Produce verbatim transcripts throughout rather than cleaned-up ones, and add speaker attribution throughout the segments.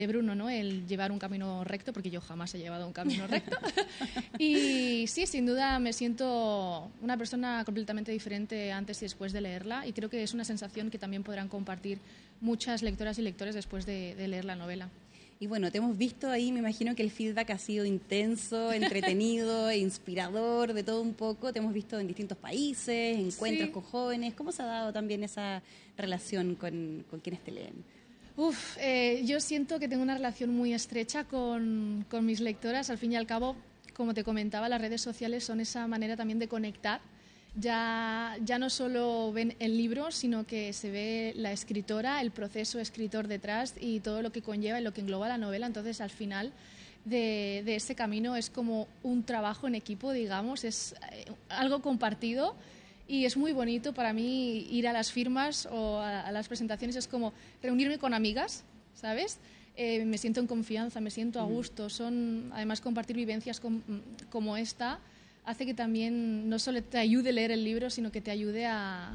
Speaker 1: Bruno, ¿no? El llevar un camino recto, porque yo jamás he llevado un camino recto. Y sí, sin duda me siento una persona completamente diferente antes y después de leerla, y creo que es una sensación que también podrán compartir muchas lectoras y lectores después de, de leer la novela.
Speaker 2: Y bueno, te hemos visto ahí, me imagino que el feedback ha sido intenso, entretenido, e inspirador, de todo un poco. Te hemos visto en distintos países, encuentros sí. con jóvenes. ¿Cómo se ha dado también esa relación con, con quienes te leen?
Speaker 1: Uf, eh, yo siento que tengo una relación muy estrecha con, con mis lectoras. Al fin y al cabo, como te comentaba, las redes sociales son esa manera también de conectar. Ya, ya no solo ven el libro, sino que se ve la escritora, el proceso escritor detrás y todo lo que conlleva y lo que engloba la novela. Entonces, al final de, de ese camino es como un trabajo en equipo, digamos, es algo compartido. Y es muy bonito para mí ir a las firmas o a, a las presentaciones, es como reunirme con amigas, ¿sabes? Eh, me siento en confianza, me siento a gusto. Son, además, compartir vivencias com, como esta hace que también no solo te ayude a leer el libro, sino que te ayude a,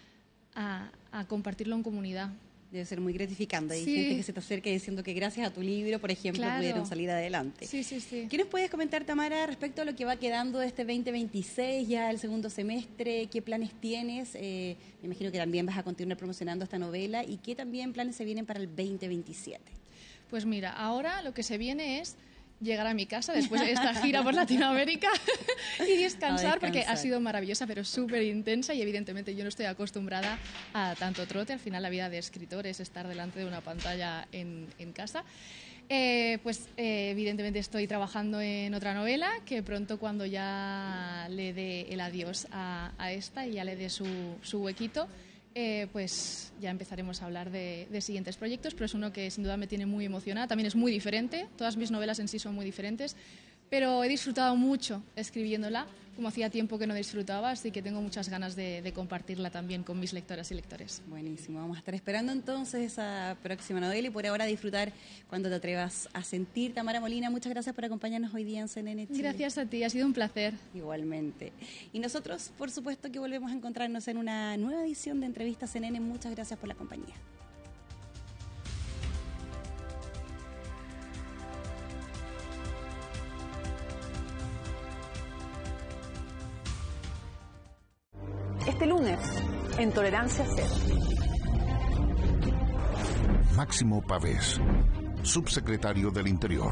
Speaker 1: a, a compartirlo en comunidad.
Speaker 2: Debe ser muy gratificante. Hay
Speaker 1: sí.
Speaker 2: gente que se te acerca diciendo que gracias a tu libro, por ejemplo,
Speaker 1: claro.
Speaker 2: pudieron salir adelante.
Speaker 1: Sí, sí, sí.
Speaker 2: ¿Qué nos puedes comentar, Tamara, respecto a lo que va quedando de este veinte veintiséis, ya el segundo semestre? ¿Qué planes tienes? Eh, me imagino que también vas a continuar promocionando esta novela. ¿Y qué también planes se vienen para el veinte veintisiete?
Speaker 1: Pues mira, ahora lo que se viene es llegar a mi casa después de esta gira por Latinoamérica y descansar, porque ha sido maravillosa, pero súper intensa, y evidentemente yo no estoy acostumbrada a tanto trote. Al final la vida de escritor es estar delante de una pantalla en, en casa. Eh, pues eh, evidentemente estoy trabajando en otra novela que pronto, cuando ya le dé el adiós a, a esta y ya le dé su, su huequito, Eh, pues ya empezaremos a hablar de, de siguientes proyectos, pero es uno que sin duda me tiene muy emocionada. También es muy diferente, todas mis novelas en sí son muy diferentes, pero he disfrutado mucho escribiéndola, como hacía tiempo que no disfrutaba, así que tengo muchas ganas de, de compartirla también con mis lectoras y lectores.
Speaker 2: Buenísimo, vamos a estar esperando entonces esa próxima novela y por ahora disfrutar cuando te atrevas a sentir. Tamara Molina, muchas gracias por acompañarnos hoy día en C N N Chile.
Speaker 1: Gracias a ti, ha sido un placer.
Speaker 2: Igualmente. Y nosotros, por supuesto, que volvemos a encontrarnos en una nueva edición de Entrevistas C N N. Muchas gracias por la compañía.
Speaker 3: Este lunes, en Tolerancia Cero.
Speaker 4: Máximo Pavés, subsecretario del Interior.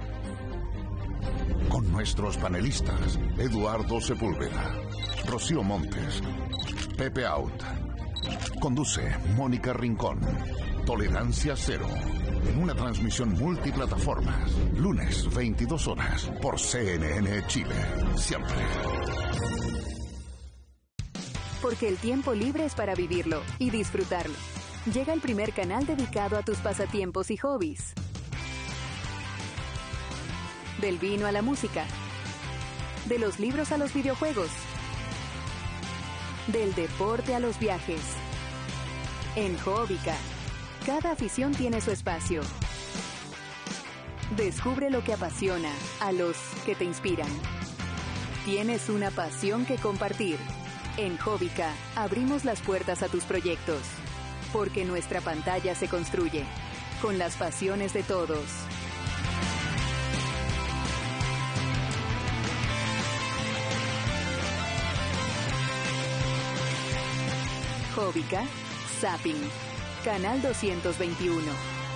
Speaker 4: Con nuestros panelistas, Eduardo Sepúlveda, Rocío Montes, Pepe Out. Conduce Mónica Rincón. Tolerancia Cero. En una transmisión multiplataformas. Lunes, veintidós horas, por C N N Chile. Siempre.
Speaker 5: Porque el tiempo libre es para vivirlo y disfrutarlo. Llega el primer canal dedicado a tus pasatiempos y hobbies. Del vino a la música. De los libros a los videojuegos. Del deporte a los viajes. En Hobbica, cada afición tiene su espacio. Descubre lo que apasiona a los que te inspiran. Tienes una pasión que compartir. En Hobbica abrimos las puertas a tus proyectos, porque nuestra pantalla se construye con las pasiones de todos. Hobbica, Zapping, Canal doscientos veintiuno.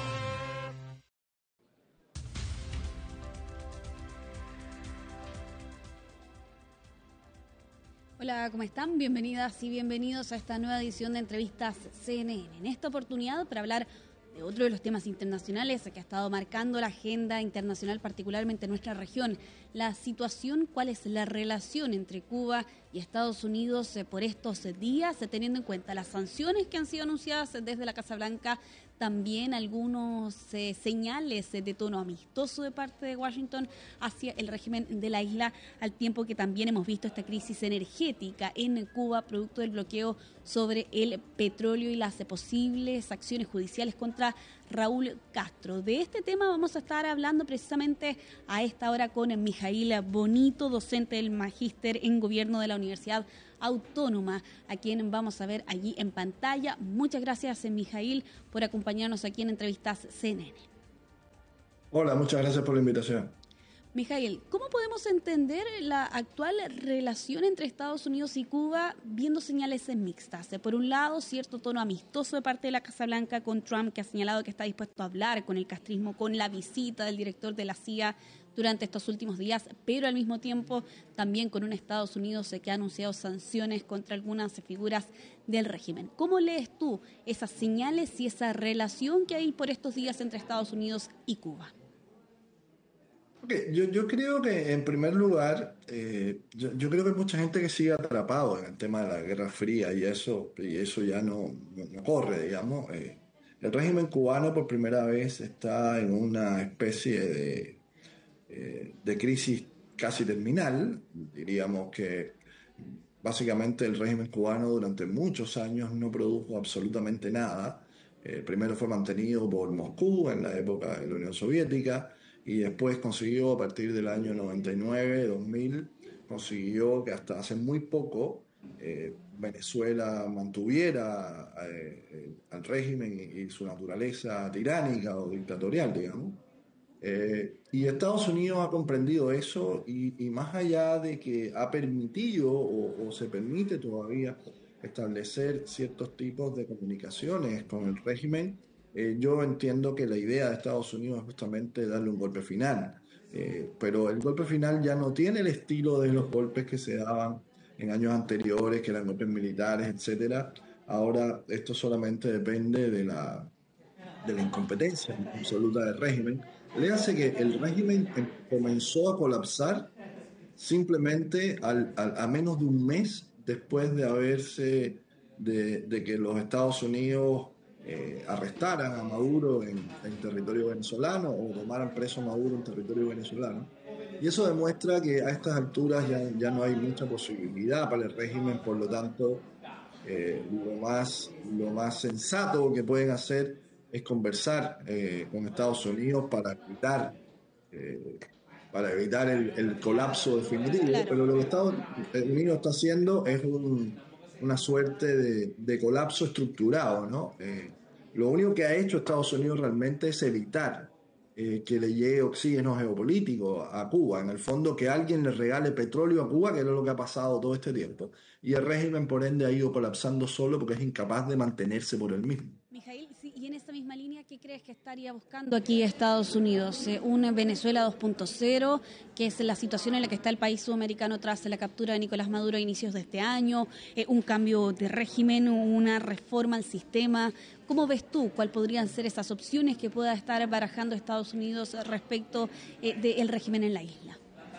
Speaker 2: Hola, ¿cómo están? Bienvenidas y bienvenidos a esta nueva edición de Entrevistas C N N. En esta oportunidad, para hablar de otro de los temas internacionales que ha estado marcando la agenda internacional, particularmente en nuestra región, la situación, cuál es la relación entre Cuba y Estados Unidos por estos días, teniendo en cuenta las sanciones que han sido anunciadas desde la Casa Blanca, también algunos eh, señales de tono amistoso de parte de Washington hacia el régimen de la isla, al tiempo que también hemos visto esta crisis energética en Cuba, producto del bloqueo sobre el petróleo y las posibles acciones judiciales contra Raúl Castro. De este tema vamos a estar hablando precisamente a esta hora con Mijaíl Bonito, docente del Magíster en Gobierno de la Universidad Autónoma, a quien vamos a ver allí en pantalla. Muchas gracias, Mijaíl, por acompañarnos aquí en Entrevistas C N N.
Speaker 6: Hola, muchas gracias por la invitación.
Speaker 2: Mijaíl, ¿cómo podemos entender la actual relación entre Estados Unidos y Cuba viendo señales mixtas? Por un lado, cierto tono amistoso de parte de la Casa Blanca con Trump, que ha señalado que está dispuesto a hablar con el castrismo, con la visita del director de la C I A durante estos últimos días, pero al mismo tiempo también con un Estados Unidos que ha anunciado sanciones contra algunas figuras del régimen. ¿Cómo lees tú esas señales y esa relación que hay por estos días entre Estados Unidos y Cuba?
Speaker 6: Okay, yo, yo creo que en primer lugar, eh, yo, yo creo que hay mucha gente que sigue atrapado en el tema de la Guerra Fría y eso, y eso ya no, no, no corre, digamos. Eh, el régimen cubano por primera vez está en una especie de, eh, de crisis casi terminal. Diríamos que básicamente el régimen cubano durante muchos años no produjo absolutamente nada. Eh, primero fue mantenido por Moscú en la época de la Unión Soviética, y después consiguió a partir del año noventa y nueve, dos mil, consiguió que hasta hace muy poco eh, Venezuela mantuviera eh, eh, al régimen y, y su naturaleza tiránica o dictatorial, digamos. Eh, y Estados Unidos ha comprendido eso y, y más allá de que ha permitido o, o se permite todavía establecer ciertos tipos de comunicaciones con el régimen, Eh, yo entiendo que la idea de Estados Unidos es justamente darle un golpe final, eh, pero el golpe final ya no tiene el estilo de los golpes que se daban en años anteriores, que eran golpes militares, etcétera. Ahora esto solamente depende de la, de la incompetencia absoluta del régimen. Le hace que el régimen comenzó a colapsar simplemente al, al, a menos de un mes después de haberse, de, de que los Estados Unidos Eh, arrestaran a Maduro en, en territorio venezolano o tomaran preso a Maduro en territorio venezolano. Y eso demuestra que a estas alturas ya, ya no hay mucha posibilidad para el régimen, por lo tanto, eh, lo, más, lo más sensato que pueden hacer es conversar eh, con Estados Unidos para evitar, eh, para evitar el, el colapso definitivo. Claro. Pero lo que Estados Unidos está haciendo es un una suerte de, de colapso estructurado, ¿no? Eh, lo único que ha hecho Estados Unidos realmente es evitar eh, que le llegue oxígeno geopolítico a Cuba. En el fondo, que alguien le regale petróleo a Cuba, que es lo que ha pasado todo este tiempo. Y el régimen, por ende, ha ido colapsando solo porque es incapaz de mantenerse por él mismo.
Speaker 2: Mijaíl, sí, y en esa misma línea, ¿qué crees que estaría buscando aquí Estados Unidos? Eh, ¿Un Venezuela dos punto cero, que es la situación en la que está el país sudamericano tras la captura de Nicolás Maduro a inicios de este año? Eh, ¿Un cambio de régimen, una reforma al sistema? ¿Cómo ves tú cuáles podrían ser esas opciones que pueda estar barajando Estados Unidos respecto eh, del régimen en la isla?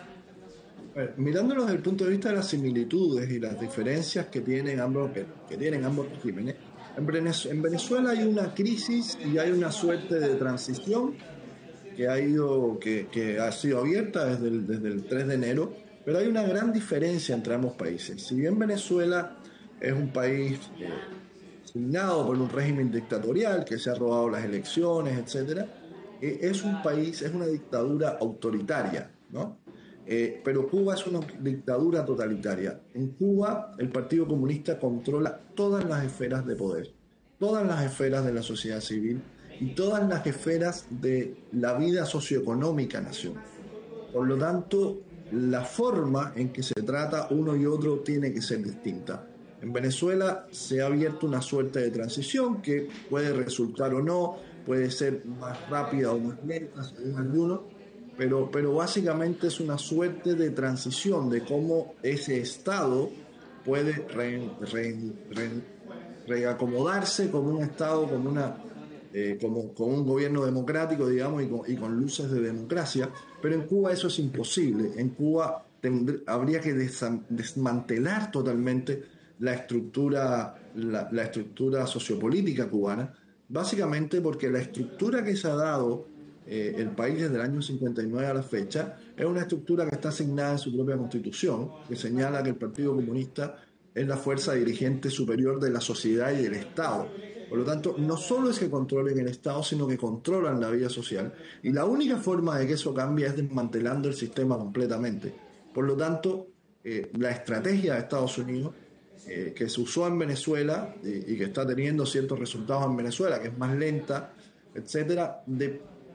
Speaker 6: Bueno, mirándolo desde el punto de vista de las similitudes y las diferencias que tienen ambos, que, que tienen ambos regímenes, en Venezuela hay una crisis y hay una suerte de transición que ha ido, que, que ha sido abierta desde el, desde el tres de enero, pero hay una gran diferencia entre ambos países. Si bien Venezuela es un país eh, signado por un régimen dictatorial que se ha robado las elecciones, etcétera, eh, es un país, es una dictadura autoritaria, ¿no? Eh, pero Cuba es una dictadura totalitaria. En Cuba el Partido Comunista controla todas las esferas de poder, todas las esferas de la sociedad civil y todas las esferas de la vida socioeconómica nacional. Por lo tanto, la forma en que se trata uno y otro tiene que ser distinta. En Venezuela se ha abierto una suerte de transición que puede resultar o no, puede ser más rápida o más lenta según algunos, Pero, pero básicamente es una suerte de transición de cómo ese Estado puede re, re, re, reacomodarse como un Estado, como, una, eh, como, como un gobierno democrático, digamos, y con, y con luces de democracia. Pero en Cuba eso es imposible. En Cuba tendr, habría que desam, desmantelar totalmente la estructura, la, la estructura sociopolítica cubana, básicamente porque la estructura que se ha dado Eh, el país desde el año cincuenta y nueve a la fecha es una estructura que está asignada en su propia constitución, que señala que el Partido Comunista es la fuerza dirigente superior de la sociedad y del Estado. Por lo tanto, no solo es que controlen el Estado, sino que controlan la vida social, y la única forma de que eso cambie es desmantelando el sistema completamente. Por lo tanto, eh, la estrategia de Estados Unidos, eh, que se usó en Venezuela y, y que está teniendo ciertos resultados en Venezuela, que es más lenta, etcétera, de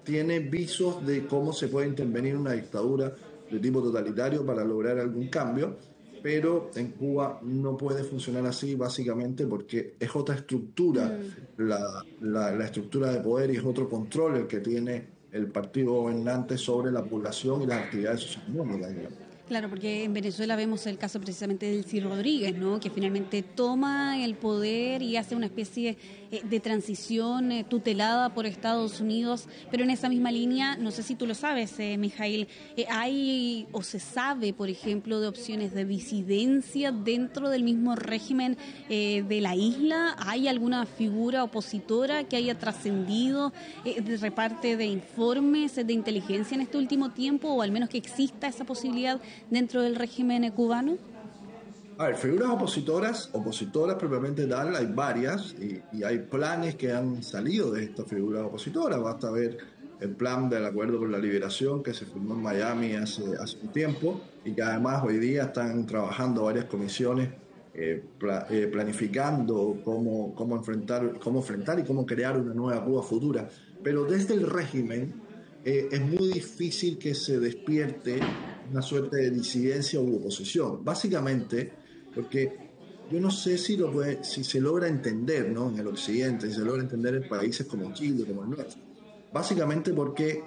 Speaker 6: tiene visos de cómo se puede intervenir una dictadura de tipo totalitario para lograr algún cambio, pero en Cuba no puede funcionar así, básicamente porque es otra estructura, mm. la, la, la estructura de poder, y es otro control el que tiene el partido gobernante sobre la población y las actividades socioeconómicas.
Speaker 2: Claro, porque en Venezuela vemos el caso precisamente de Delcy Rodríguez, ¿no? Que finalmente toma el poder y hace una especie eh, de transición eh, tutelada por Estados Unidos, pero en esa misma línea, no sé si tú lo sabes, eh, Mijaíl, eh, hay o se sabe, por ejemplo, de opciones de disidencia dentro del mismo régimen eh, de la isla. ¿Hay alguna figura opositora que haya trascendido eh, de reparte de informes de inteligencia en este último tiempo, o al menos que exista esa posibilidad dentro del régimen cubano?
Speaker 6: A ver, figuras opositoras, opositoras propiamente tal, hay varias, y, y hay planes que han salido de estas figuras opositoras. Basta ver el plan del Acuerdo por la Liberación que se firmó en Miami hace, hace un tiempo, y que además hoy día están trabajando varias comisiones eh, pla, eh, planificando cómo, cómo, enfrentar, cómo enfrentar y cómo crear una nueva Cuba futura. Pero desde el régimen eh, es muy difícil que se despierte una suerte de disidencia u oposición, básicamente porque yo no sé si lo puede, si se logra entender, ¿no?, en el occidente, si se logra entender en países como Chile, como el nuestro, básicamente porque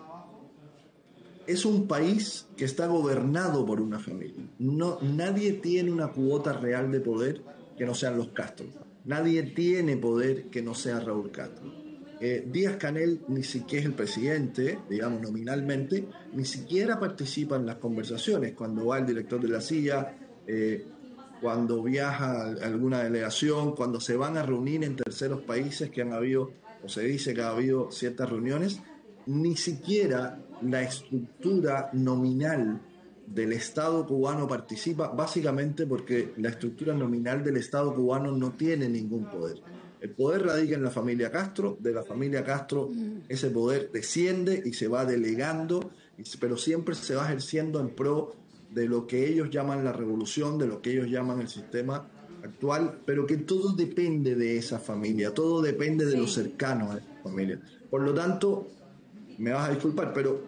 Speaker 6: es un país que está gobernado por una familia. No, nadie tiene una cuota real de poder que no sean los Castro, nadie tiene poder que no sea Raúl Castro. Eh, Díaz-Canel ni siquiera es el presidente, digamos nominalmente, ni siquiera participa en las conversaciones. Cuando va el director de la C I A, eh, cuando viaja a alguna delegación, cuando se van a reunir en terceros países, que han habido, o se dice que ha habido ciertas reuniones, ni siquiera la estructura nominal del Estado cubano participa, básicamente porque la estructura nominal del Estado cubano no tiene ningún poder. El poder radica en la familia Castro, de la familia Castro ese poder desciende y se va delegando, pero siempre se va ejerciendo en pro de lo que ellos llaman la revolución, de lo que ellos llaman el sistema actual, pero que todo depende de esa familia, todo depende de sí. los cercanos a esa familia. Por lo tanto, me vas a disculpar, pero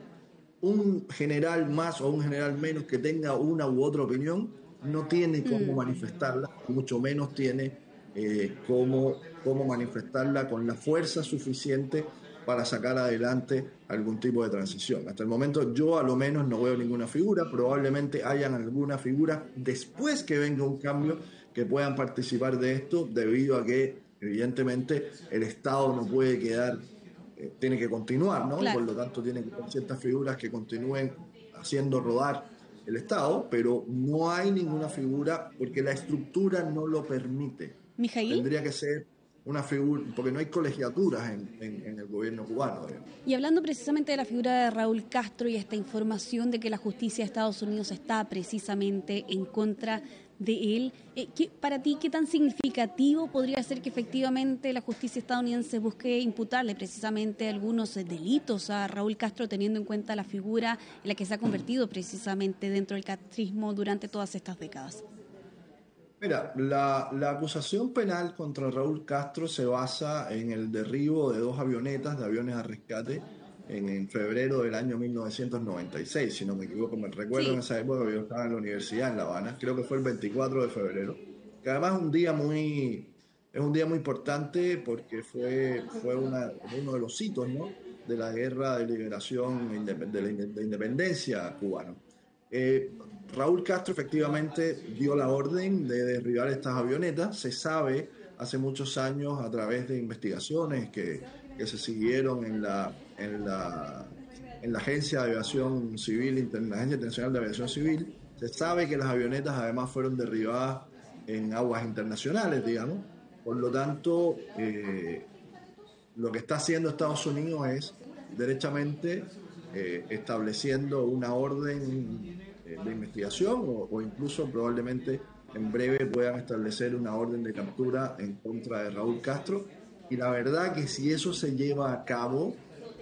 Speaker 6: un general más o un general menos que tenga una u otra opinión no tiene cómo mm. manifestarla, mucho menos tiene eh, cómo, cómo manifestarla con la fuerza suficiente para sacar adelante algún tipo de transición. Hasta el momento yo a lo menos no veo ninguna figura, probablemente hayan alguna figura después que venga un cambio que puedan participar de esto, debido a que evidentemente el Estado no puede quedar, eh, tiene que continuar, ¿no? Claro. Por lo tanto tienen que haber ciertas figuras que continúen haciendo rodar el Estado, pero no hay ninguna figura porque la estructura no lo permite.
Speaker 2: ¿Mijaíl?
Speaker 6: Tendría que ser una figura, porque no hay colegiaturas en, en, en el gobierno cubano. ¿eh?
Speaker 2: Y hablando precisamente de la figura de Raúl Castro y esta información de que la justicia de Estados Unidos está precisamente en contra de él, eh, ¿qué, para ti qué tan significativo podría ser que efectivamente la justicia estadounidense busque imputarle precisamente algunos delitos a Raúl Castro, teniendo en cuenta la figura en la que se ha convertido precisamente dentro del castrismo durante todas estas décadas?
Speaker 6: Mira, la, la acusación penal contra Raúl Castro se basa en el derribo de dos avionetas, de aviones a rescate, en, en febrero del año mil novecientos noventa y seis, si no me equivoco. Me recuerdo sí. en esa época que yo estaba en la universidad en La Habana, creo que fue el veinticuatro de febrero, que además es un día muy, es un día muy importante porque fue, fue una, uno de los hitos, ¿no?, de la guerra de liberación de la independencia cubana. Eh, Raúl Castro efectivamente dio la orden de derribar estas avionetas. Se sabe hace muchos años a través de investigaciones que, que se siguieron en la, en, la, en la Agencia de Aviación Civil, la Agencia Internacional de Aviación Civil, se sabe que las avionetas además fueron derribadas en aguas internacionales, digamos. Por lo tanto, eh, lo que está haciendo Estados Unidos es derechamente eh, estableciendo una orden de investigación o, o incluso probablemente en breve puedan establecer una orden de captura en contra de Raúl Castro, y la verdad que si eso se lleva a cabo,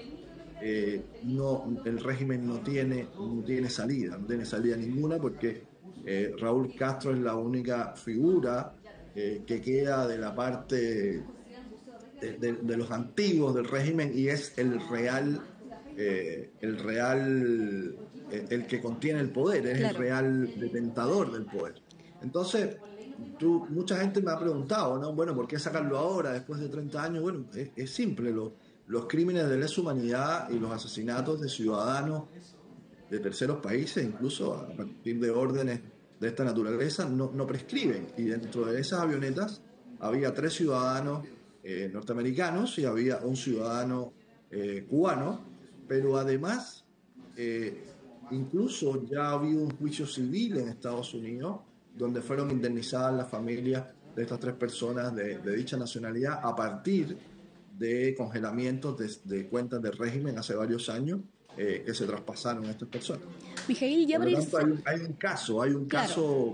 Speaker 6: eh, no, el régimen no tiene, no tiene salida, no tiene salida ninguna, porque eh, Raúl Castro es la única figura eh, que queda de la parte de, de, de los antiguos del régimen y es el real eh, el real, eh, el que contiene el poder, es
Speaker 2: Claro.
Speaker 6: el real detentador del poder. Entonces, tú, mucha gente me ha preguntado, ¿no? Bueno, ¿por qué sacarlo ahora, después de treinta años? Bueno, es, es simple, lo, los crímenes de lesa humanidad y los asesinatos de ciudadanos de terceros países, incluso a partir de órdenes de esta naturaleza, no, no prescriben. Y dentro de esas avionetas había tres ciudadanos eh, norteamericanos y había un ciudadano eh, cubano, pero además, eh, incluso ya ha habido un juicio civil en Estados Unidos donde fueron indemnizadas las familias de estas tres personas de, de dicha nacionalidad a partir de congelamientos de, de cuentas del régimen hace varios años eh, que se traspasaron a estas personas.
Speaker 2: Mijail, ya
Speaker 6: Por lo
Speaker 2: para ir-
Speaker 6: tanto, hay, un- hay un caso, hay un
Speaker 2: Claro.
Speaker 6: caso,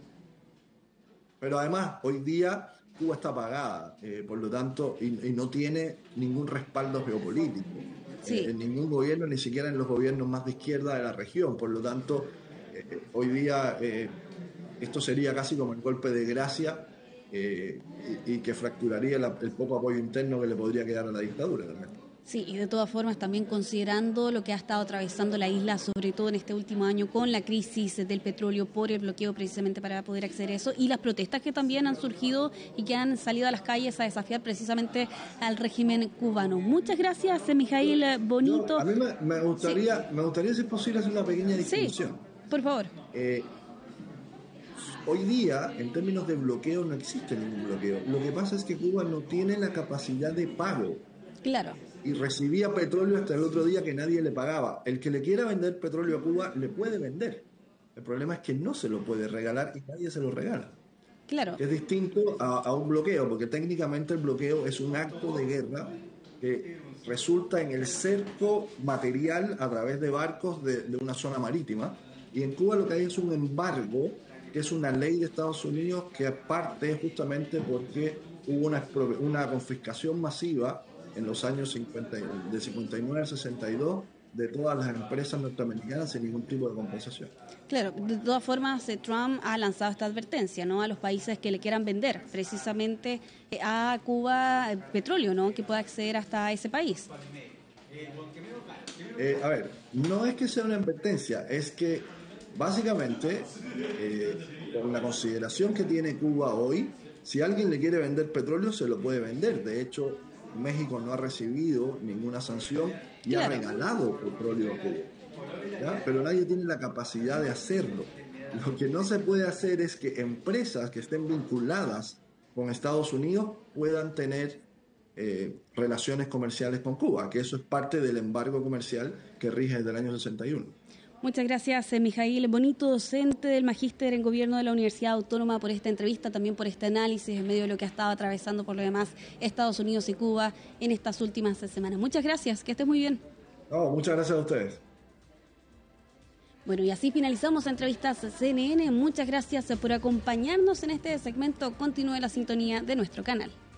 Speaker 6: pero además hoy día Cuba está apagada, eh, por lo tanto, y, y no tiene ningún respaldo geopolítico.
Speaker 2: Sí.
Speaker 6: Eh, en ningún gobierno, ni siquiera en los gobiernos más de izquierda de la región. Por lo tanto, eh, hoy día eh, esto sería casi como el golpe de gracia eh, y, y que fracturaría la- el poco apoyo interno que le podría quedar a la dictadura también.
Speaker 2: Sí, y de todas formas también considerando lo que ha estado atravesando la isla, sobre todo en este último año con la crisis del petróleo por el bloqueo precisamente para poder acceder a eso y las protestas que también han surgido y que han salido a las calles a desafiar precisamente al régimen cubano. Muchas gracias, Mijail Bonito.
Speaker 6: No, a mí me, me gustaría, me gustaría, si es posible, hacer una pequeña
Speaker 2: Sí,
Speaker 6: distinción.
Speaker 2: por favor.
Speaker 6: Eh, hoy día, en términos de bloqueo, no existe ningún bloqueo. Lo que pasa es que Cuba no tiene la capacidad de pago
Speaker 2: Claro.
Speaker 6: y recibía petróleo hasta el otro día que nadie le pagaba. El que le quiera vender petróleo a Cuba le puede vender. El problema es que no se lo puede regalar y nadie se lo regala.
Speaker 2: Claro.
Speaker 6: Es distinto a, a un bloqueo, porque técnicamente el bloqueo es un acto de guerra que resulta en el cerco material a través de barcos de, de una zona marítima. Y en Cuba lo que hay es un embargo, que es una ley de Estados Unidos que parte justamente porque hubo una, expro- una confiscación masiva en los años cincuenta, de cincuenta y nueve al sesenta y dos de todas las empresas norteamericanas sin ningún tipo de compensación.
Speaker 2: Claro, de todas formas, eh, Trump ha lanzado esta advertencia, ¿no?, a los países que le quieran vender precisamente eh, a Cuba eh, petróleo, ¿no?, que pueda acceder hasta ese país.
Speaker 6: Eh, a ver, no es que sea una advertencia, es que básicamente, eh, con la consideración que tiene Cuba hoy, si alguien le quiere vender petróleo, se lo puede vender. De hecho, México no ha recibido ninguna sanción y
Speaker 2: Claro.
Speaker 6: ha regalado petróleo a Cuba, ¿ya? Pero nadie tiene la capacidad de hacerlo. Lo que no se puede hacer es que empresas que estén vinculadas con Estados Unidos puedan tener eh, relaciones comerciales con Cuba, que eso es parte del embargo comercial que rige desde el año sesenta y uno.
Speaker 2: Muchas gracias, eh, Mijail Bonito, docente del Magíster en Gobierno de la Universidad Autónoma, por esta entrevista, también por este análisis en medio de lo que ha estado atravesando por lo demás Estados Unidos y Cuba en estas últimas semanas. Muchas gracias, que estés muy bien.
Speaker 6: No, muchas gracias a ustedes.
Speaker 2: Bueno, y así finalizamos Entrevistas C N N. Muchas gracias por acompañarnos en este segmento. Continúe la sintonía de nuestro canal.